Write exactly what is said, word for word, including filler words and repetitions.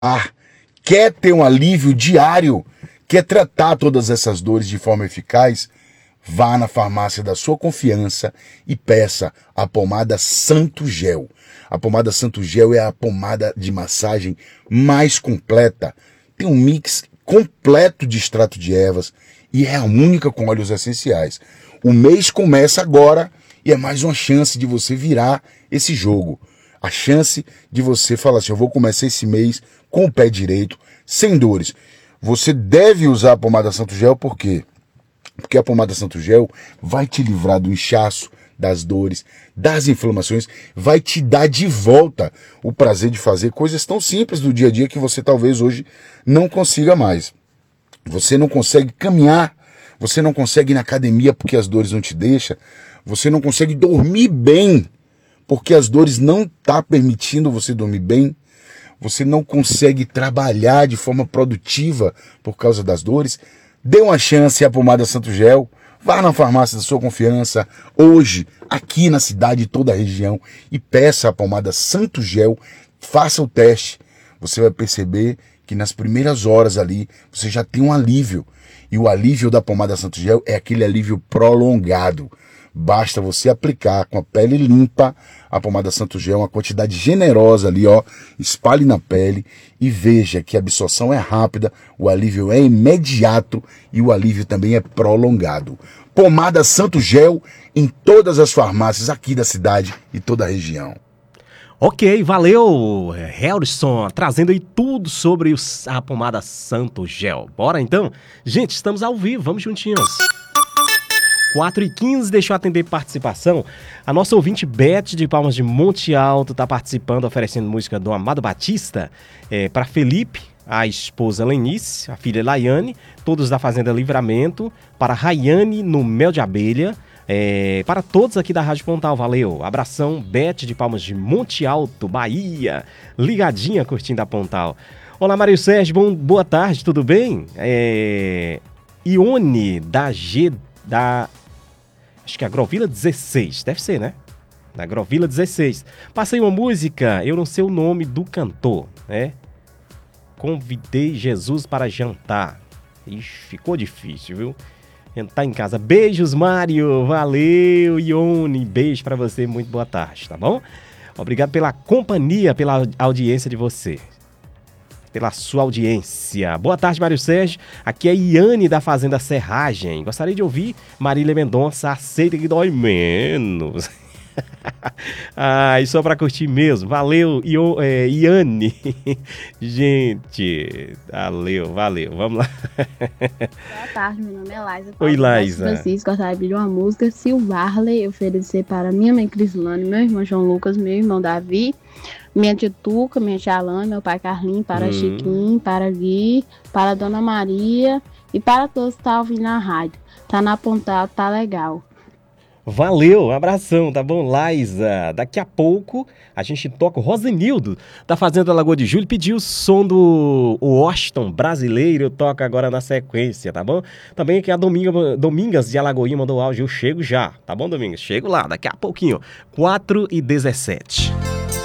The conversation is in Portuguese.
quer ter um alívio diário, quer tratar todas essas dores de forma eficaz, vá na farmácia da sua confiança e peça a pomada Santo Gel. A pomada Santo Gel é a pomada de massagem mais completa. Tem um mix completo de extrato de ervas e é a única com óleos essenciais. O mês começa agora e é mais uma chance de você virar esse jogo. A chance de você falar assim, eu vou começar esse mês com o pé direito, sem dores. Você deve usar a pomada Santo Gel, por quê? Porque a pomada Santo Gel vai te livrar do inchaço, das dores, das inflamações, vai te dar de volta o prazer de fazer coisas tão simples do dia a dia que você talvez hoje não consiga mais. Você não consegue caminhar, você não consegue ir na academia porque as dores não te deixam, você não consegue dormir bem porque as dores não estão permitindo você dormir bem, você não consegue trabalhar de forma produtiva por causa das dores. Dê uma chance à pomada Santo Gel, vá na farmácia da sua confiança, hoje, aqui na cidade e toda a região, e peça a pomada Santo Gel, faça o teste. Você vai perceber que nas primeiras horas ali, você já tem um alívio. E o alívio da pomada Santo Gel é aquele alívio prolongado. Basta você aplicar com a pele limpa a pomada Santo Gel, uma quantidade generosa ali, ó, espalhe na pele e veja que a absorção é rápida, o alívio é imediato e o alívio também é prolongado. Pomada Santo Gel em todas as farmácias aqui da cidade e toda a região. Ok, valeu, Helderson, trazendo aí tudo sobre a pomada Santo Gel. Bora então? Gente, estamos ao vivo, vamos juntinhos. quatro e quinze, deixa eu atender participação. A nossa ouvinte Beth de Palmas de Monte Alto está participando, oferecendo música do Amado Batista é, para Felipe, a esposa Lenice, a filha Laiane, todos da Fazenda Livramento, para Rayane no Mel de Abelha, é, para todos aqui da Rádio Pontal, valeu. Abração, Beth de Palmas de Monte Alto, Bahia, ligadinha curtindo a Pontal. Olá, Mário Sérgio, bom, boa tarde, tudo bem? É, Ione da G, da... acho que é Agrovila dezesseis, deve ser, né? Na Agrovila dezesseis. Passei uma música, eu não sei o nome do cantor, né? Convidei Jesus para jantar. Ixi, ficou difícil, viu? Jantar em casa. Beijos, Mário. Valeu, Ione. Beijo para você, muito boa tarde, tá bom? Obrigado pela companhia, pela audiência de você. Pela sua audiência. Boa tarde, Mário Sérgio. Aqui é Iane da Fazenda Serragem. Gostaria de ouvir Marília Mendonça, Aceita que Dói Menos. Ai, só pra curtir mesmo. Valeu, Io, é, Iane. Gente, valeu, valeu. Vamos lá. Boa tarde, meu nome é Laisa. Oi, Laisa. Francisco, gostaria de pedir uma música. Silvarley, oferecer para minha mãe Crislane, meu irmão João Lucas, meu irmão Davi, minha tia Tuca, minha tia Alana, meu pai Carlinhos, para hum. Chiquinho, para Gui, para Dona Maria e para todos que estão ouvindo na rádio. Tá na Pontal, tá legal. Valeu, um abração, tá bom, Laisa? Daqui a pouco a gente toca o Rosenildo da Fazenda Lagoa de Julho, pediu o som do Washington brasileiro, toca agora na sequência, tá bom? Também aqui a Dominga, Domingas de Alagoinha mandou áudio, eu chego já, tá bom, Domingas? Chego lá, daqui a pouquinho, quatro e dezessete.